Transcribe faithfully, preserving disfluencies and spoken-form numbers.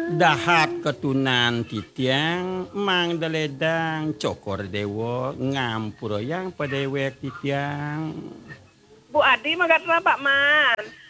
Dahat ketunan titiang mang daledang cokor dewo ngampuro yang padewek titiang. Bu Adi magat Pak Man.